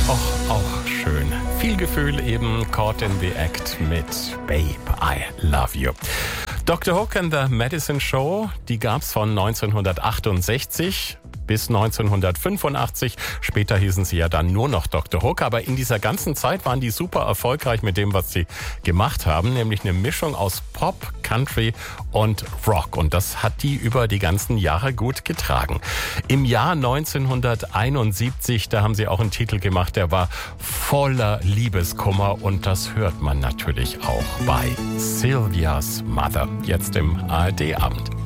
Och, auch schön. Viel Gefühl eben, Caught in the Act mit Babe, I Love You. Dr. Hook and the Medicine Show, die gab's von 1968 bis 1985. Später hießen sie ja dann nur noch Dr. Hook. Aber in dieser ganzen Zeit waren die super erfolgreich mit dem, was sie gemacht haben. Nämlich eine Mischung aus Pop, Country und Rock. Und das hat die über die ganzen Jahre gut getragen. Im Jahr 1971, da haben sie auch einen Titel gemacht, der war voller Liebeskummer. Und das hört man natürlich auch bei Sylvia's Mother. Jetzt im ARD-Abend.